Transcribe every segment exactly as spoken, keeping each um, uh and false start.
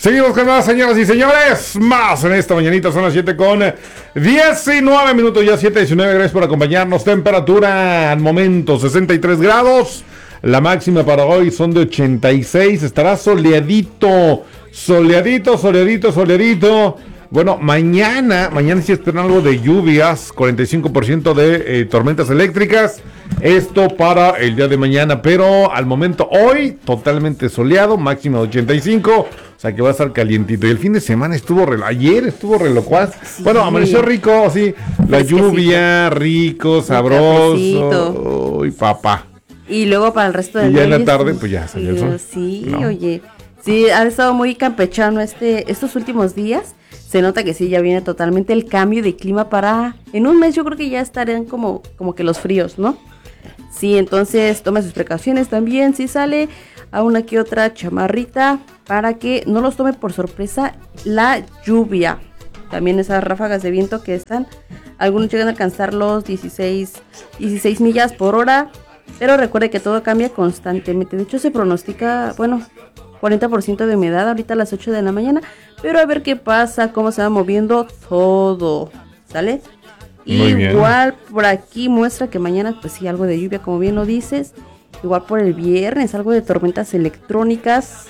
Seguimos con más, señoras y señores. Más en esta mañanita, son las siete con diecinueve minutos, ya siete diecinueve. Gracias por acompañarnos. Temperatura al momento sesenta y tres grados. La máxima para hoy son de ochenta y seis. Estará soleadito, soleadito, soleadito, soleadito. Bueno, mañana, mañana sí esperan algo de lluvias, cuarenta y cinco por ciento de eh, tormentas eléctricas. Esto para el día de mañana, pero al momento hoy totalmente soleado, máxima de ochenta y cinco, o sea que va a estar calientito. Y el fin de semana estuvo, re, ayer estuvo re locuaz. Sí. Bueno, amaneció rico, sí, la lluvia, rico, sabroso. Uy, papá. Y luego para el resto del día. Y ya día, en la tarde, pues ya salió el sol. Sí, no. Oye, sí, ha estado muy campechano este, estos últimos días. Se nota que sí, ya viene totalmente el cambio de clima para... En un mes yo creo que ya estarán como, como que los fríos, ¿no? Sí, entonces tome sus precauciones también. Si sale a una que otra chamarrita para que no los tome por sorpresa la lluvia. También esas ráfagas de viento que están... Algunos llegan a alcanzar los dieciséis, dieciséis millas por hora. Pero recuerde que todo cambia constantemente. De hecho se pronostica, bueno... cuarenta por ciento de humedad ahorita a las ocho de la mañana, pero a ver qué pasa, cómo se va moviendo todo, ¿sale? Igual por aquí muestra que mañana pues sí, algo de lluvia, como bien lo dices, igual por el viernes, algo de tormentas electrónicas,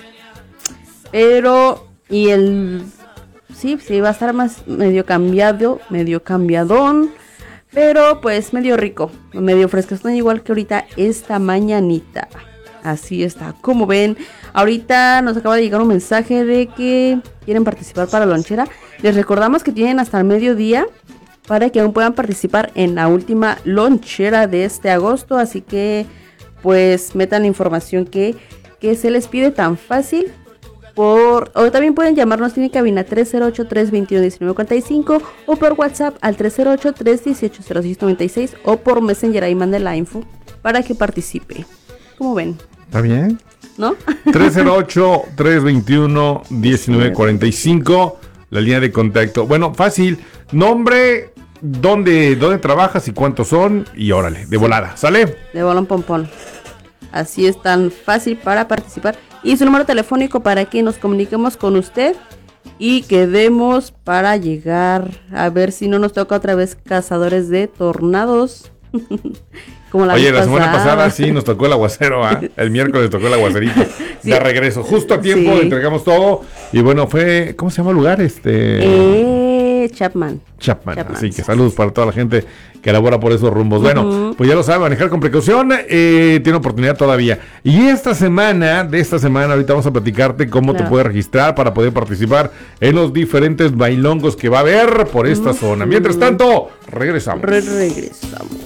pero, y el, sí, sí, va a estar más medio cambiado, medio cambiadón, pero pues medio rico, medio fresco, están igual que ahorita esta mañanita. Así está, como ven, ahorita nos acaba de llegar un mensaje de que quieren participar para la lonchera. Les recordamos que tienen hasta el mediodía para que aún puedan participar en la última lonchera de este agosto. Así que pues metan la información que, que se les pide tan fácil. Por, o también pueden llamarnos, tiene cabina tres cero ocho, tres dos uno, uno nueve cuatro cinco o por WhatsApp al tres cero ocho, tres uno ocho, cero seis nueve seis o por Messenger, ahí mande la info para que participe. ¿Cómo ven? ¿Está bien? ¿No? tres cero ocho, tres dos uno, uno nueve cuatro cinco, la línea de contacto. Bueno, fácil. Nombre, dónde, dónde trabajas y cuántos son. Y órale, de volada, ¿sale? De bolón pompón. Así es tan fácil para participar. Y su número telefónico para que nos comuniquemos con usted y quedemos para llegar. A ver si no nos toca otra vez cazadores de tornados. Como la Oye, la pasada. semana pasada sí nos tocó el aguacero, ¿eh? El miércoles tocó el aguacerito. Sí. De regreso, justo a tiempo, sí. Entregamos todo. Y bueno, fue, ¿cómo se llama el lugar? Este eh, Chapman. Chapman. Chapman. Así que saludos para toda la gente que elabora por esos rumbos. Uh-huh. Bueno, pues ya lo sabe, manejar con precaución, eh, tiene oportunidad todavía. Y esta semana, de esta semana, ahorita vamos a platicarte cómo claro. te puedes registrar para poder participar en los diferentes bailongos que va a haber por esta uh-huh. zona. Mientras tanto, regresamos. Re- regresamos.